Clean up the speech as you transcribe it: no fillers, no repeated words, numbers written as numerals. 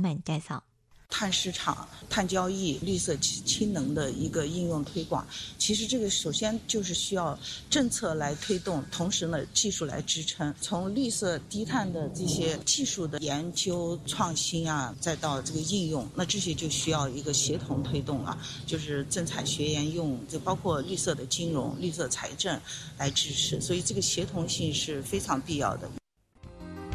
本改造。 碳市场、碳交易、绿色氢能的一个应用推广，其实这个首先就是需要政策来推动，同时呢技术来支撑。从绿色低碳的这些技术的研究创新啊，再到这个应用，那这些就需要一个协同推动啊，就是政采学研用，就包括绿色的金融、绿色财政来支持，所以这个协同性是非常必要的。